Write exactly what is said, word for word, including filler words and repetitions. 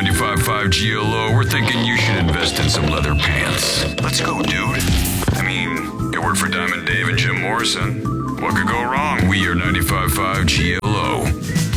ninety-five point five G L O, we're thinking you should invest in some leather pants. Let's go, dude. I mean, you work for Diamond Dave and Jim Morrison. What could go wrong? We are ninety-five point five G L O.